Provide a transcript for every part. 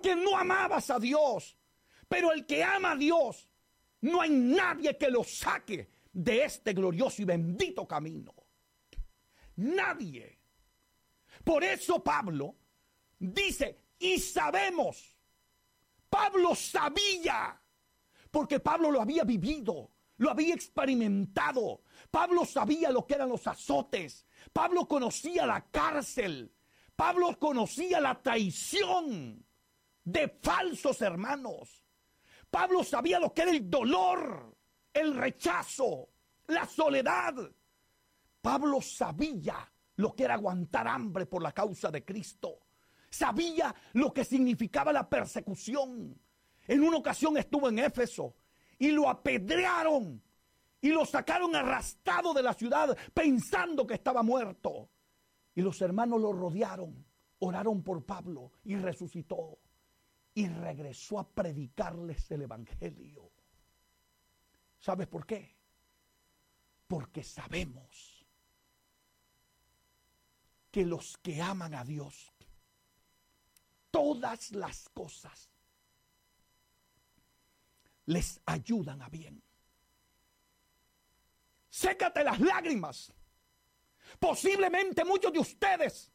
porque no amabas a Dios. Pero el que ama a Dios, no hay nadie que lo saque de este glorioso y bendito camino. Nadie. Por eso Pablo dice, y sabemos. Pablo sabía, porque Pablo lo había vivido, lo había experimentado. Pablo sabía lo que eran los azotes. Pablo conocía la cárcel. Pablo conocía la traición de falsos hermanos. Pablo sabía lo que era el dolor, el rechazo, la soledad. Pablo sabía lo que era aguantar hambre por la causa de Cristo. Sabía lo que significaba la persecución. En una ocasión estuvo en Éfeso y lo apedrearon y lo sacaron arrastrado de la ciudad pensando que estaba muerto. Y los hermanos lo rodearon, oraron por Pablo y resucitó. Y regresó a predicarles el evangelio. ¿Sabes por qué? Porque sabemos que los que aman a Dios, todas las cosas les ayudan a bien. Sécate las lágrimas. Posiblemente muchos de ustedes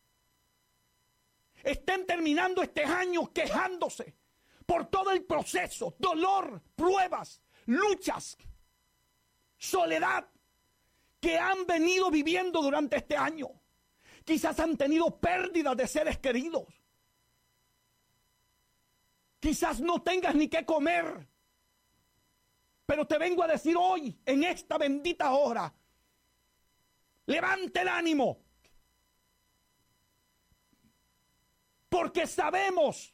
estén terminando este año quejándose por todo el proceso, dolor, pruebas, luchas, soledad que han venido viviendo durante este año. Quizás han tenido pérdidas de seres queridos. Quizás no tengas ni qué comer. Pero te vengo a decir hoy, en esta bendita hora, levante el ánimo. Porque sabemos,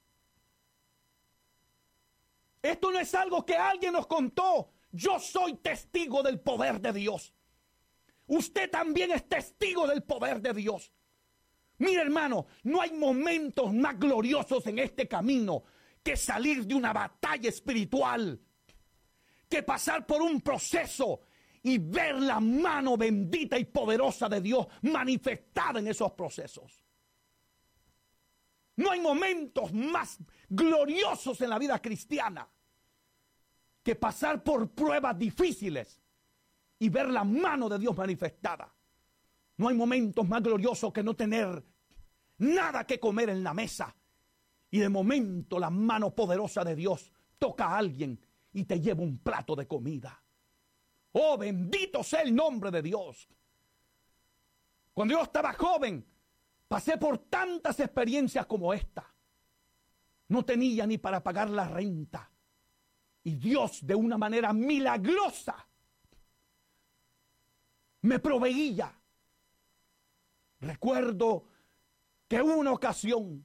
esto no es algo que alguien nos contó. Yo soy testigo del poder de Dios. Usted también es testigo del poder de Dios. Mira, hermano, no hay momentos más gloriosos en este camino que salir de una batalla espiritual, que pasar por un proceso y ver la mano bendita y poderosa de Dios manifestada en esos procesos. No hay momentos más gloriosos en la vida cristiana que pasar por pruebas difíciles y ver la mano de Dios manifestada. No hay momentos más gloriosos que no tener nada que comer en la mesa y de momento la mano poderosa de Dios toca a alguien y te lleva un plato de comida. Oh, bendito sea el nombre de Dios. Cuando yo estaba joven, pasé por tantas experiencias como esta. No tenía ni para pagar la renta. Y Dios, de una manera milagrosa, me proveía. Recuerdo que hubo una ocasión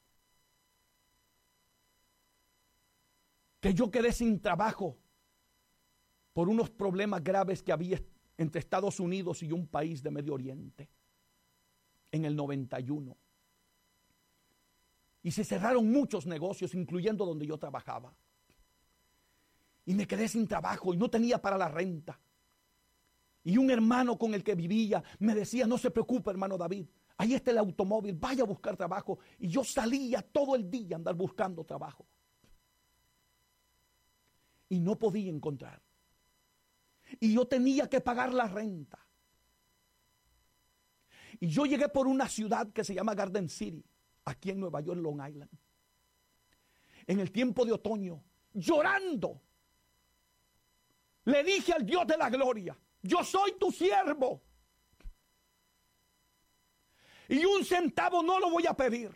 que yo quedé sin trabajo por unos problemas graves que había entre Estados Unidos y un país de Medio Oriente en el 91. Y se cerraron muchos negocios, incluyendo donde yo trabajaba. Y me quedé sin trabajo y no tenía para la renta. Y un hermano con el que vivía me decía, no se preocupe, hermano David, ahí está el automóvil, vaya a buscar trabajo. Y yo salía todo el día a andar buscando trabajo. Y no podía encontrar. Y yo tenía que pagar la renta. Y yo llegué por una ciudad que se llama Garden City, aquí en Nueva York, Long Island. En el tiempo de otoño, llorando, le dije al Dios de la gloria, yo soy tu siervo. Y un centavo no lo voy a pedir.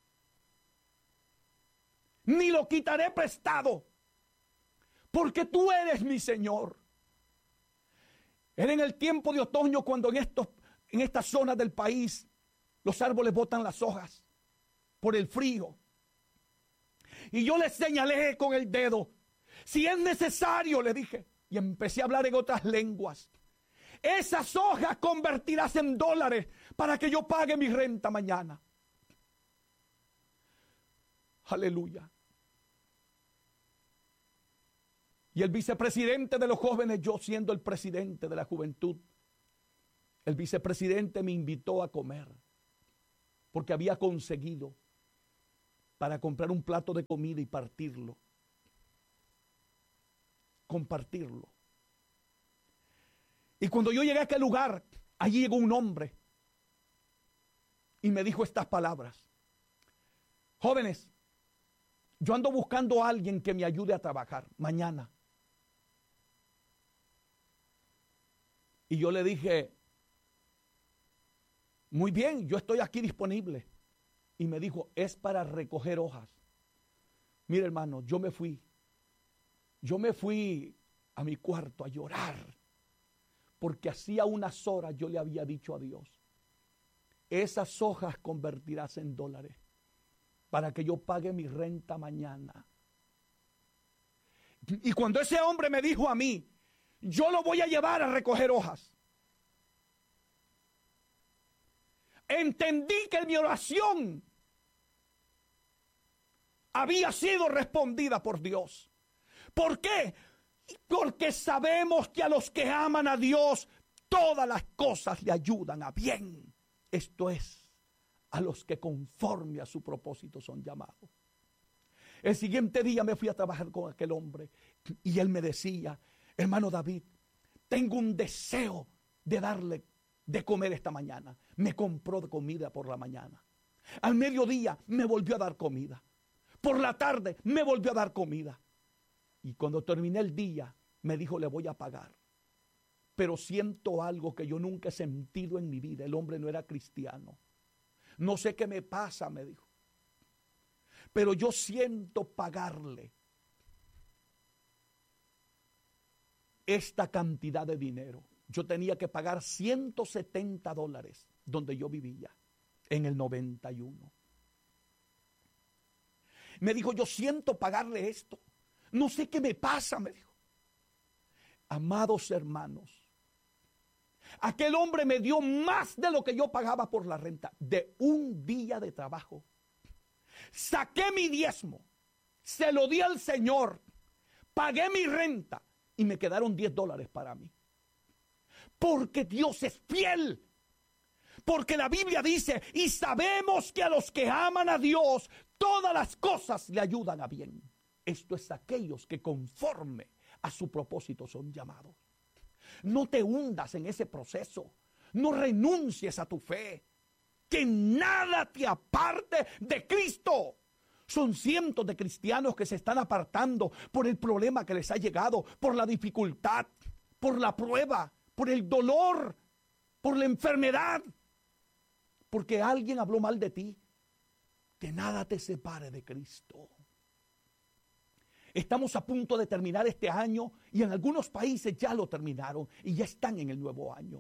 Ni lo quitaré prestado. Porque tú eres mi Señor. Era en el tiempo de otoño cuando en estas zonas del país los árboles botan las hojas por el frío. Y yo le señalé con el dedo, si es necesario, le dije, y empecé a hablar en otras lenguas. Esas hojas convertirás en dólares para que yo pague mi renta mañana. Aleluya. Y el vicepresidente de los jóvenes, yo siendo el presidente de la juventud, el vicepresidente me invitó a comer porque había conseguido para comprar un plato de comida y partirlo. Compartirlo. Y cuando yo llegué a aquel lugar, allí llegó un hombre y me dijo estas palabras: jóvenes, yo ando buscando a alguien que me ayude a trabajar mañana. Y yo le dije: muy bien, yo estoy aquí disponible. Y me dijo: es para recoger hojas. Mire, hermano, yo me fui a mi cuarto a llorar, porque hacía unas horas yo le había dicho a Dios: esas hojas convertirás en dólares para que yo pague mi renta mañana. Y cuando ese hombre me dijo a mí: yo lo voy a llevar a recoger hojas, entendí que mi oración había sido respondida por Dios. ¿Por qué? Porque sabemos que a los que aman a Dios, todas las cosas le ayudan a bien. Esto es, a los que conforme a su propósito son llamados. El siguiente día me fui a trabajar con aquel hombre y él me decía: hermano David, tengo un deseo de darle de comer esta mañana. Me compró de comida por la mañana. Al mediodía me volvió a dar comida. Por la tarde me volvió a dar comida. Y cuando terminé el día, me dijo: le voy a pagar. Pero siento algo que yo nunca he sentido en mi vida. El hombre no era cristiano. No sé qué me pasa, me dijo, pero yo siento pagarle esta cantidad de dinero. Yo tenía que pagar $170 donde yo vivía en el 91. Me dijo: yo siento pagarle esto. No sé qué me pasa, me dijo. Amados hermanos, aquel hombre me dio más de lo que yo pagaba por la renta de un día de trabajo. Saqué mi diezmo, se lo di al Señor, pagué mi renta y me quedaron $10 para mí. Porque Dios es fiel. Porque la Biblia dice: y sabemos que a los que aman a Dios, todas las cosas le ayudan a bien. Esto es aquellos que conforme a su propósito son llamados. No te hundas en ese proceso. No renuncies a tu fe. Que nada te aparte de Cristo. Son cientos de cristianos que se están apartando por el problema que les ha llegado, por la dificultad, por la prueba, por el dolor, por la enfermedad, porque alguien habló mal de ti. Que nada te separe de Cristo. Estamos a punto de terminar este año y en algunos países ya lo terminaron y ya están en el nuevo año.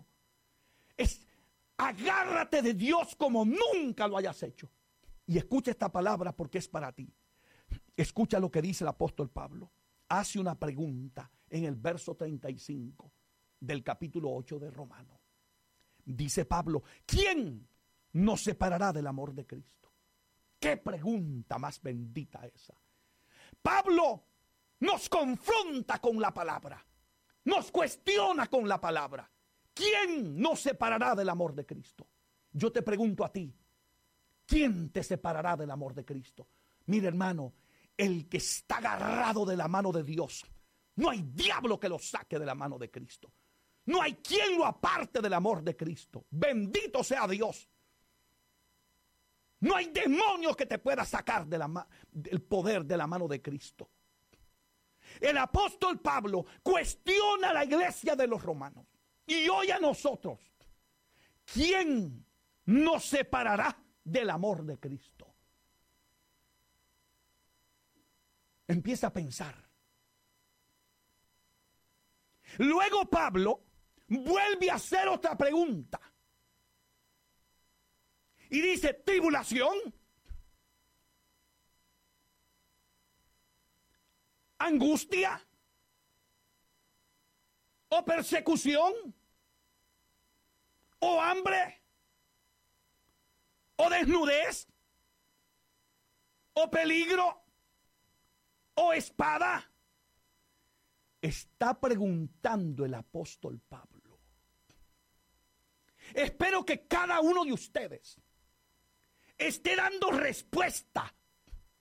Agárrate de Dios como nunca lo hayas hecho. Y escucha esta palabra porque es para ti. Escucha lo que dice el apóstol Pablo. Hace una pregunta en el verso 35 del capítulo 8 de Romanos. Dice Pablo: ¿quién nos separará del amor de Cristo? Qué pregunta más bendita esa. Pablo nos confronta con la palabra, nos cuestiona con la palabra. ¿Quién nos separará del amor de Cristo? Yo te pregunto a ti: ¿quién te separará del amor de Cristo? Mira, hermano, el que está agarrado de la mano de Dios, no hay diablo que lo saque de la mano de Cristo. No hay quien lo aparte del amor de Cristo. Bendito sea Dios. No hay demonio que te pueda sacar del poder de la mano de Cristo. El apóstol Pablo cuestiona a la iglesia de los romanos. Y hoy a nosotros: ¿quién nos separará del amor de Cristo? Empieza a pensar. Luego Pablo vuelve a hacer otra pregunta. Y dice: tribulación, angustia, o persecución, o hambre, o desnudez, o peligro, o espada. Está preguntando el apóstol Pablo. Espero que cada uno de ustedes esté dando respuesta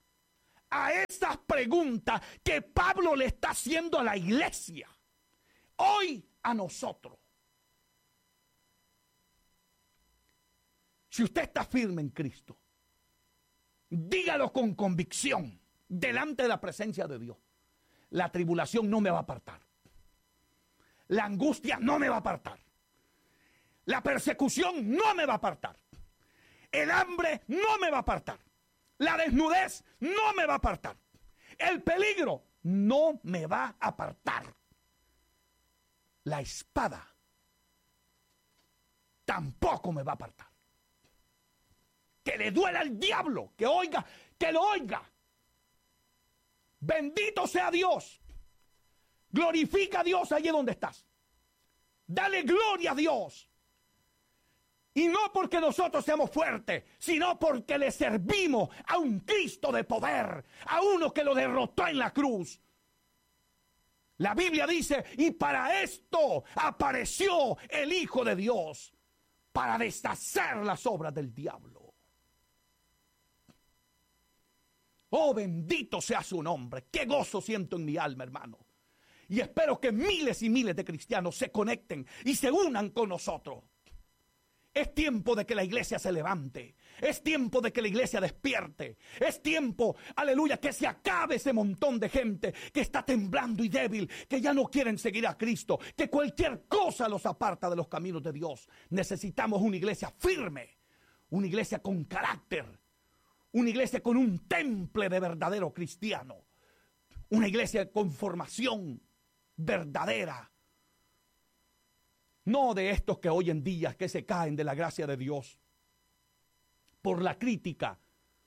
a esas preguntas que Pablo le está haciendo a la iglesia, hoy a nosotros. Si usted está firme en Cristo, dígalo con convicción delante de la presencia de Dios. La tribulación no me va a apartar. La angustia no me va a apartar. La persecución no me va a apartar. El hambre no me va a apartar. La desnudez no me va a apartar. El peligro no me va a apartar. La espada tampoco me va a apartar. Que le duela al diablo, que oiga, que lo oiga. Bendito sea Dios. Glorifica a Dios allí donde estás. Dale gloria a Dios. Y no porque nosotros seamos fuertes, sino porque le servimos a un Cristo de poder, a uno que lo derrotó en la cruz. La Biblia dice, y para esto apareció el Hijo de Dios, para deshacer las obras del diablo. Oh, bendito sea su nombre. Qué gozo siento en mi alma, hermano. Y espero que miles y miles de cristianos se conecten y se unan con nosotros. Es tiempo de que la iglesia se levante. Es tiempo de que la iglesia despierte. Es tiempo, aleluya, que se acabe ese montón de gente que está temblando y débil, que ya no quieren seguir a Cristo, que cualquier cosa los aparta de los caminos de Dios. Necesitamos una iglesia firme, una iglesia con carácter, una iglesia con un temple de verdadero cristiano, una iglesia con formación verdadera. No de estos que hoy en día que se caen de la gracia de Dios por la crítica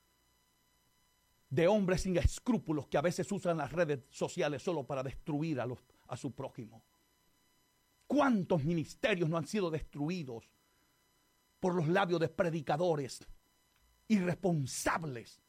de hombres sin escrúpulos que a veces usan las redes sociales solo para destruir a su prójimo. ¿Cuántos ministerios no han sido destruidos por los labios de predicadores irresponsables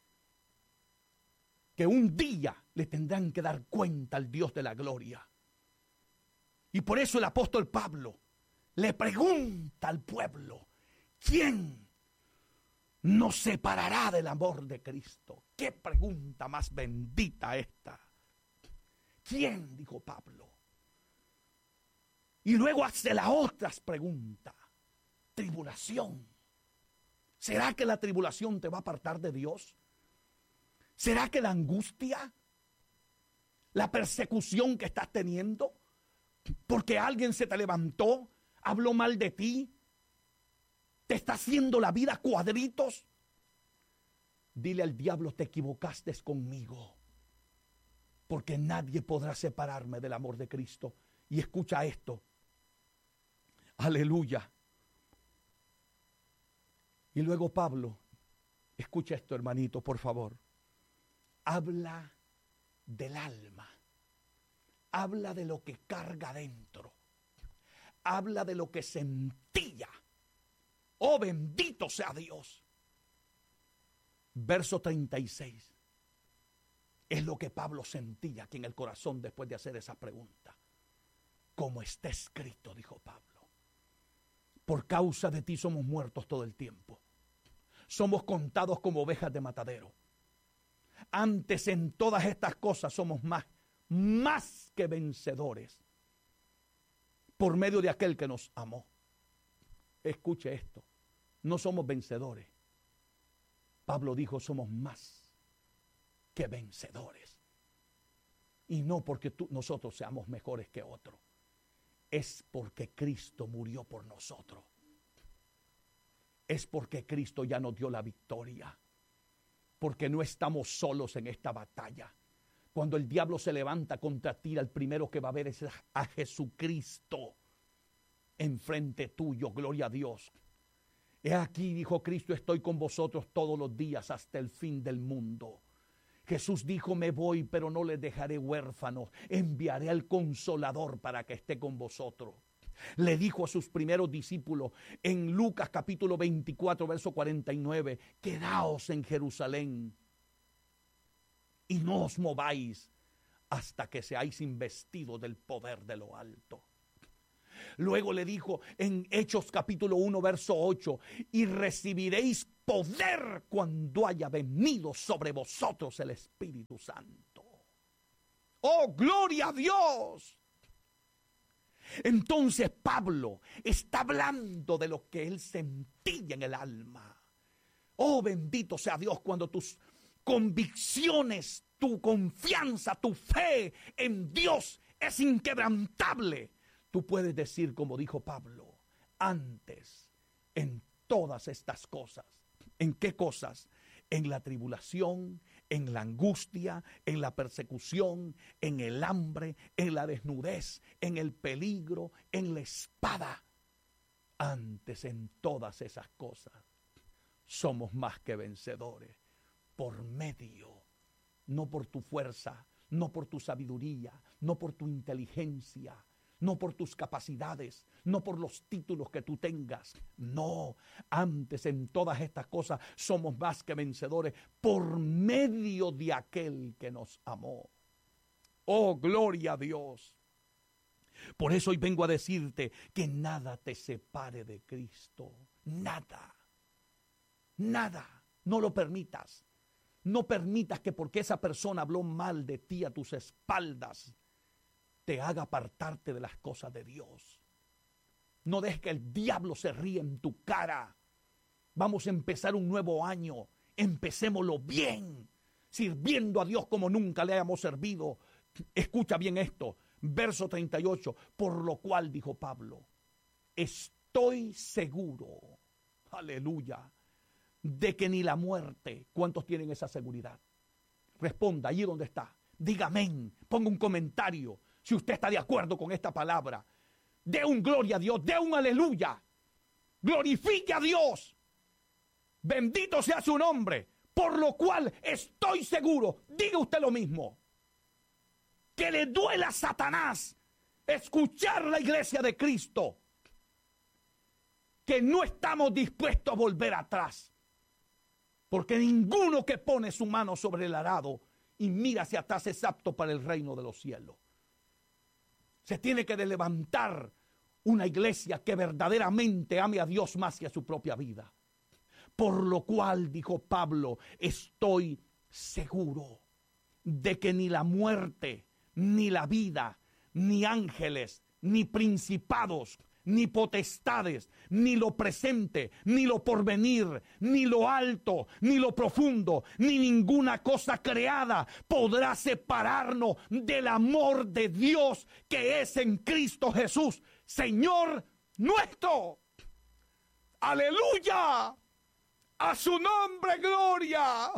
que un día le tendrán que dar cuenta al Dios de la gloria? Y por eso el apóstol Pablo le pregunta al pueblo, ¿quién nos separará del amor de Cristo? Qué pregunta más bendita esta. ¿Quién? Dijo Pablo. Y luego hace las otras preguntas. Tribulación. ¿Será que la tribulación te va a apartar de Dios? ¿Será que la angustia, la persecución que estás teniendo, porque alguien se te levantó, habló mal de ti, te está haciendo la vida cuadritos? Dile al diablo, te equivocaste conmigo, porque nadie podrá separarme del amor de Cristo. Y escucha esto, aleluya. Y luego Pablo, escucha esto, hermanito, por favor, habla del alma. Habla de lo que carga dentro. Habla de lo que sentía. Oh, bendito sea Dios. Verso 36. Es lo que Pablo sentía aquí en el corazón después de hacer esa pregunta. Como está escrito, dijo Pablo, por causa de ti somos muertos todo el tiempo. Somos contados como ovejas de matadero. Antes en todas estas cosas somos más que vencedores por medio de aquel que nos amó. Escuche esto, no somos vencedores. Pablo dijo, somos más que vencedores. Y no porque nosotros seamos mejores que otros, es porque Cristo murió por nosotros. Es porque Cristo ya nos dio la victoria, porque no estamos solos en esta batalla. Cuando el diablo se levanta contra ti, el primero que va a ver es a Jesucristo enfrente tuyo. Gloria a Dios. He aquí, dijo Cristo, estoy con vosotros todos los días hasta el fin del mundo. Jesús dijo, me voy, pero no les dejaré huérfanos. Enviaré al Consolador para que esté con vosotros. Le dijo a sus primeros discípulos en Lucas capítulo 24, verso 49, quedaos en Jerusalén y no os mováis hasta que seáis investidos del poder de lo alto. Luego le dijo en Hechos capítulo 1, verso 8, y recibiréis poder cuando haya venido sobre vosotros el Espíritu Santo. ¡Oh, gloria a Dios! Entonces Pablo está hablando de lo que él sentía en el alma. Oh, bendito sea Dios, cuando tus convicciones, tu confianza, tu fe en Dios es inquebrantable. Tú puedes decir, como dijo Pablo, antes en todas estas cosas. ¿En qué cosas? En la tribulación, en la angustia, en la persecución, en el hambre, en la desnudez, en el peligro, en la espada. Antes en todas esas cosas somos más que vencedores por medio, no por tu fuerza, no por tu sabiduría, no por tu inteligencia, no por tus capacidades, no por los títulos que tú tengas. No, antes en todas estas cosas somos más que vencedores por medio de aquel que nos amó. Oh, gloria a Dios. Por eso hoy vengo a decirte que nada te separe de Cristo. Nada. Nada. No lo permitas. No permitas que porque esa persona habló mal de ti a tus espaldas, te haga apartarte de las cosas de Dios. No dejes que el diablo se ríe en tu cara. Vamos a empezar un nuevo año. Empecémoslo bien, sirviendo a Dios como nunca le hayamos servido. Escucha bien esto, verso 38. Por lo cual, dijo Pablo, estoy seguro, aleluya, de que ni la muerte. ¿Cuántos tienen esa seguridad? Responda allí donde está. Diga amén. Ponga un comentario si usted está de acuerdo con esta palabra. Dé un gloria a Dios, dé un aleluya. Glorifique a Dios. Bendito sea su nombre. Por lo cual estoy seguro, diga usted lo mismo, que le duela a Satanás escuchar la iglesia de Cristo, que no estamos dispuestos a volver atrás. Porque ninguno que pone su mano sobre el arado y mira hacia atrás es apto para el reino de los cielos. Se tiene que levantar una iglesia que verdaderamente ame a Dios más que a su propia vida. Por lo cual, dijo Pablo, estoy seguro de que ni la muerte, ni la vida, ni ángeles, ni principados, ni potestades, ni lo presente, ni lo porvenir, ni lo alto, ni lo profundo, ni ninguna cosa creada podrá separarnos del amor de Dios que es en Cristo Jesús, Señor nuestro. ¡Aleluya! ¡A su nombre, gloria!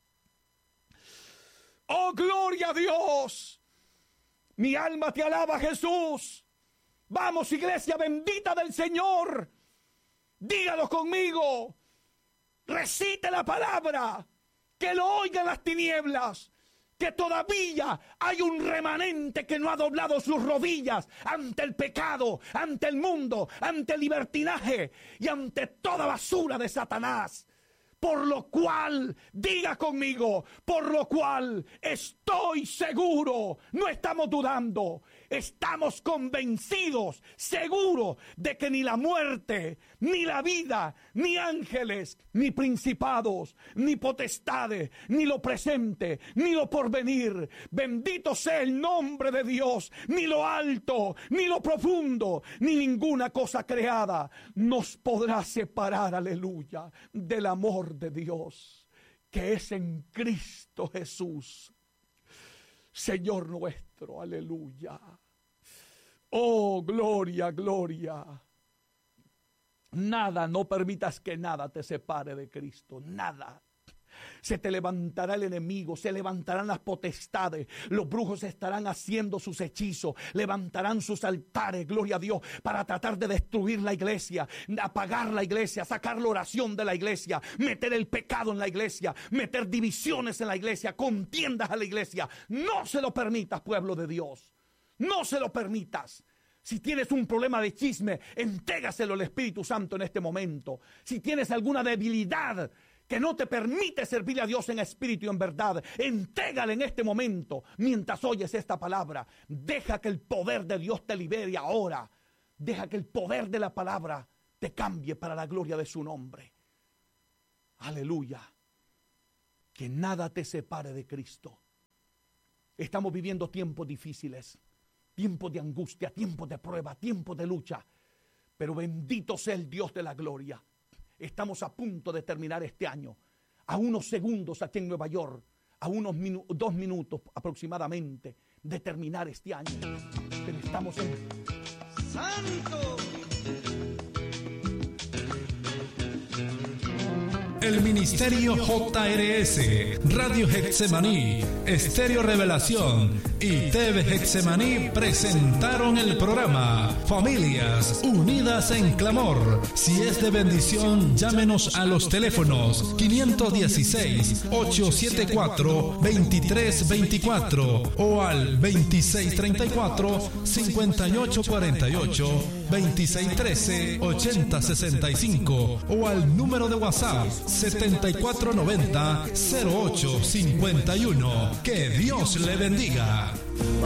¡Oh, gloria a Dios! Mi alma te alaba, Jesús. Vamos, iglesia bendita del Señor. Dígalo conmigo. Recite la palabra. Que lo oigan las tinieblas. Que todavía hay un remanente que no ha doblado sus rodillas ante el pecado, ante el mundo, ante el libertinaje y ante toda basura de Satanás. Por lo cual, diga conmigo, por lo cual estoy seguro, no estamos dudando, estamos convencidos, seguros de que ni la muerte, ni la vida, ni ángeles, ni principados, ni potestades, ni lo presente, ni lo porvenir, bendito sea el nombre de Dios, ni lo alto, ni lo profundo, ni ninguna cosa creada nos podrá separar, aleluya, del amor de Dios que es en Cristo Jesús, Señor nuestro, aleluya. Oh, gloria, gloria. Nada, no permitas que nada te separe de Cristo, nada. Se te levantará el enemigo, se levantarán las potestades, los brujos estarán haciendo sus hechizos, levantarán sus altares, gloria a Dios, para tratar de destruir la iglesia, apagar la iglesia, sacar la oración de la iglesia, meter el pecado en la iglesia, meter divisiones en la iglesia, contiendas a la iglesia. No se lo permitas, pueblo de Dios, no se lo permitas. Si tienes un problema de chisme, entrégaselo al Espíritu Santo en este momento. Si tienes alguna debilidad que no te permite servir a Dios en espíritu y en verdad, entrégale en este momento mientras oyes esta palabra. Deja que el poder de Dios te libere ahora. Deja que el poder de la palabra te cambie para la gloria de su nombre. Aleluya. Que nada te separe de Cristo. Estamos viviendo tiempos difíciles, tiempos de angustia, tiempos de prueba, tiempos de lucha. Pero bendito sea el Dios de la gloria. Estamos a punto de terminar este año. A unos segundos aquí en Nueva York, a unos 2 minutos aproximadamente de terminar este año. Pero estamos en Santo. El Ministerio JRS, Radio Getsemaní, Estéreo Revelación y TV Getsemaní presentaron el programa Familias Unidas en Clamor. Si es de bendición, llámenos a los teléfonos 516-874-2324 o al 2634-5848, 2613-8065 o al número de WhatsApp 7490-0851. Que Dios le bendiga.